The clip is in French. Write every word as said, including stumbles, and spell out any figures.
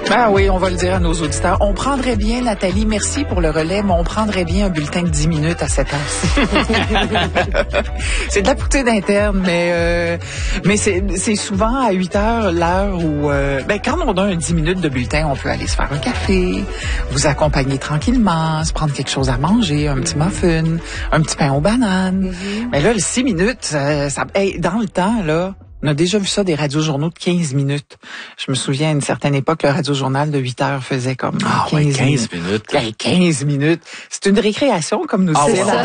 Ah oui, on va le dire à nos auditeurs. On prendrait bien, Nathalie, merci pour le relais, mais on prendrait bien un bulletin de dix minutes à cette heure. C'est de la poutine interne, mais euh, mais c'est c'est souvent à huit heures l'heure où euh, ben quand on a un dix minutes de bulletin, on peut aller se faire un café, vous accompagner tranquillement, se prendre quelque chose à manger, un petit muffin, un petit pain aux bananes. Mm-hmm. Mais là, le six minutes, ça, ça hey, dans le temps là. On a déjà vu ça, des radiojournaux de quinze minutes. Je me souviens, à une certaine époque, le radiojournal de huit heures faisait comme ah, quinze ouais, quinze minutes. minutes. quinze minutes. C'est une récréation, comme nous ah, disait wow. la